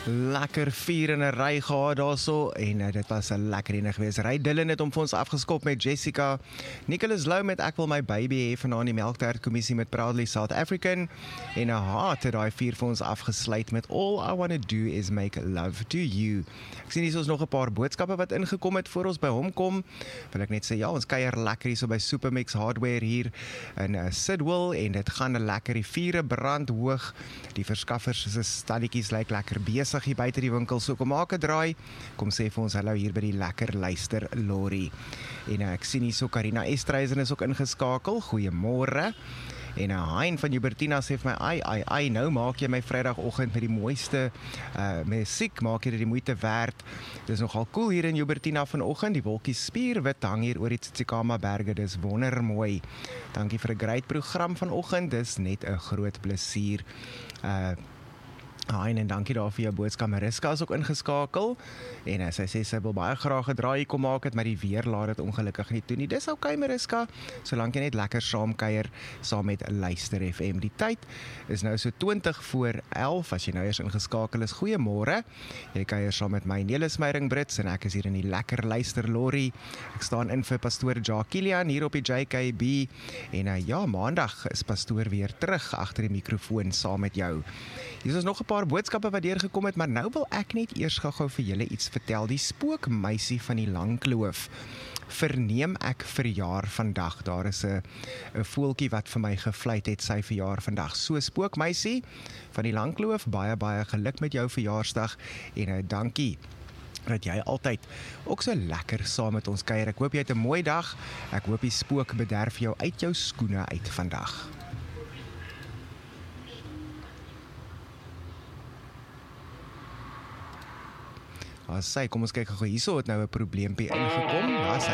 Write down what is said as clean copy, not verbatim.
Lekker 4 in 'n ry gehad daarso en dit was 'n lekker ene gewees. Ry Dillon het om vir ons afgeskop met Jessica. Nicholas Lou met Ek wil my baby hê vanaand die Melktert kommissie met Proudly South African en 'n Heart het daai 4 vir ons afgesluit met All I Wanna Do Is Make Love To You. Ek sien hier is nog 'n paar boodskappe wat ingekom het voor ons by hom kom. Wil ek net sê ja, ons kuier lekker hier so by Supermix Hardware hier in Sidwell en dit gaan lekker, die vure brand hoog. Die verskaffers se stalletjies lyk lekker besig hier buite die winkel, so kom maak 'n draai, kom sê vir ons hallo hier by die lekker luister lorry. En ek sien hier so Karina Estreisen is ook ingeskakel, goeiemôre. En Hein van Jubertina sê vir my, ai, nou maak jy my Vrydagoggend met die mooiste musiek, maak jy dit die moeite werd. Dit is nogal cool hier in Jubertina vanoggend, die wolkies spierwit hang hier oor die Tsitsikamma berge, dis wondermooi. Dankie vir 'n great program vanoggend, dis net 'n groot plesier. En dankie daar vir jou boodskap. Mariska is ook ingeskakel en sy sê sy wil baie graag 'n draai kom maak het, maar die weer laat dit ongelukkig nie toe nie. Dis okay Mariska, solank jy net lekker saam kuier saam met Luister FM. Die tyd is nou so 20 voor 11 as jy nou eers ingeskakel is. Goeiemôre. Jy kuier saam met my Nelis Meyering Brits en ek is hier in die lekker luister lorry. Ek staan in vir pastoor Jacques Kilian hier op die JKB en ja, maandag is pastoor weer terug agter die mikrofoon saam met jou. Hier is nog 'n paar boodskappe wat deurgekom het, maar nou wil ek net eers gou vir julle iets vertel. Die spookmeisie van die Langkloof verneem ek verjaar vandag. Daar is 'n voeltjie wat vir my gevluit het, sy verjaar vandag. So spookmeisie van die Langkloof, baie geluk met jou verjaarsdag en dankie dat jy altyd ook so lekker saam met ons kuier. Ek hoop jy het 'n mooi dag. Ek hoop die spook bederf jou uit jou skoene uit vandag. Kom ons kyk gou, hierso het nou 'n probleempie ingekom. Ja,